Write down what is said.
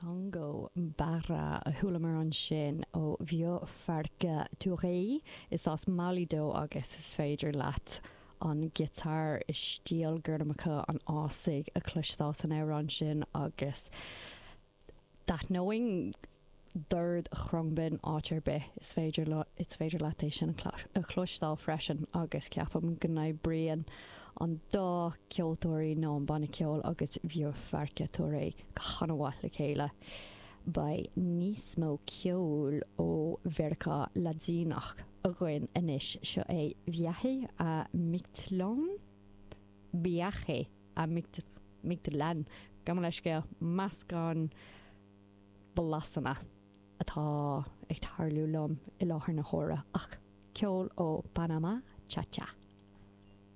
Congo bara a thulamar an sin ó bheo farca túraí is as Malidó agus is féidir leat an gitar is stíal gurmacha an ásaigh a cluistá san éran sin agus that knowing dúirt chrongbin áitir be is féidir leat é sin a cluistá freisin agus ceapam gná brian an dá ceoltóirí nó an banna ceol agus bheo farca túraí chanahhaith le chéile ba níos mó ceol ó Mheiriceá Ladínach a gcuin inis seo é viaje a Mictlán viaje a Mictlán gam leis go meascán balasanna atá ag tarlú lom i láthair na hóra ach ceol ó Panama cha-cha.